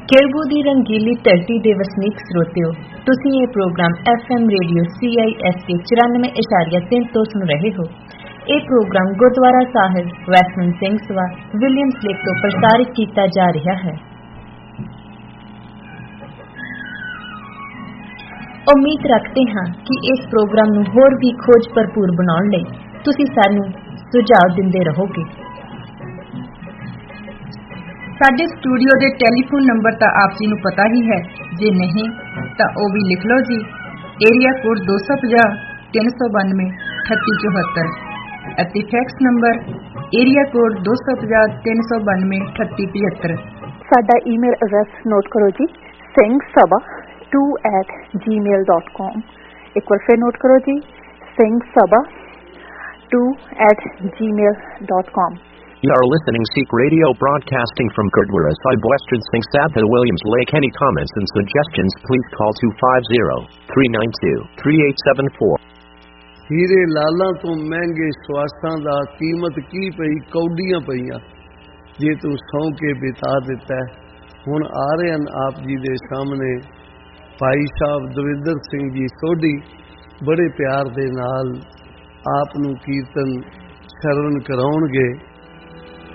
ਖੇੜਬੂ ਦੀ ਰੰਗੀਲੀ ਧਰਤੀ ਦੇ ਵਸਨੀਕ ਸਰੋਤਿਓ, ਤੁਸੀਂ ਇਹ ਪ੍ਰੋਗਰਾਮ FM ਰੇਡੀਓ CISK 94.3 ਤੋਂ ਸੁਣ ਰਹੇ ਹੋ। ਇਹ ਪ੍ਰੋਗਰਾਮ ਗੁਰਦੁਆਰਾ ਸਾਹਿਬ ਵੈਸਟਮਿੰਟ ਸਿੰਘ ਸਭਾ ਵਿਲੀਅਮਸ ਲੇਕ ਤੋਂ ਪ੍ਰਸਾਰਿਤ ਕੀਤਾ ਜਾ ਰਿਹਾ ਹੈ। ਉਮੀਦ ਰੱਖਦੇ ਹਾਂ ਕਿ ਇਸ ਪ੍ਰੋਗਰਾਮ ਨੂੰ ਹੋਰ ਵੀ ਖੋਜ ਭਰਪੂਰ ਬਣਾਉਣ ਲਈ ਤੁਸੀਂ ਸਾਨੂੰ ਸੁਝਾਅ ਦਿੰਦੇ ਰਹੋਗੇ। ਸਾਡੇ ਸਟੂਡੀਓ ਦੇ ਟੈਲੀਫੋਨ ਨੰਬਰ ਤਾਂ ਆਪ ਜੀ ਨੂੰ ਪਤਾ ਹੀ ਹੈ, ਜੇ ਨਹੀਂ ਤਾਂ ਉਹ ਵੀ ਲਿਖ ਲਓ ਜੀ। ਏਰੀਆ ਕੋਡ 250 392 3874 ਅਤੇ ਫੈਕਸ ਨੰਬਰ ਏਰੀਆ ਕੋਡ 250 392 3875। ਸਾਡਾ ਈਮੇਲ ਐਡਰੈਸ ਨੋਟ ਕਰੋ ਜੀ, singsabha2@gmail.com। ਇੱਕ ਵਾਰ ਫਿਰ ਨੋਟ ਕਰੋ ਜੀ, singsabha2@gmail.com। You are listening Sikh Radio broadcasting from Gurdwara Sahib Western Singh Sabha Williams Lake. Any comments and suggestions please call 250-392-3874. ਹੀਰੇ ਲਾਲਾਂ ਤੋਂ ਮਹਿੰਗੇ ਸਵਾਸਾਂ ਦਾ ਕੀਮਤ ਕੀ ਪਈ, ਕੌਡੀਆਂ ਪਈਆਂ ਜੇ ਤੂੰ ਸੌਂ ਕੇ ਬਿਤਾ ਦਿੱਤਾ। ਹੁਣ ਆ ਰਹੇ ਹਨ ਆਪ ਜੀ ਦੇ ਸਾਹਮਣੇ ਭਾਈ ਸਾਹਿਬ ਦਵਿੰਦਰ ਸਿੰਘ ਜੀ ਸੋਢੀ, ਬੜੇ ਪਿਆਰ ਦੇ ਨਾਲ ਆਪ ਨੂੰ ਕੀਰਤਨ ਸ਼ਰਵਣ ਕਰਾਉਣਗੇ।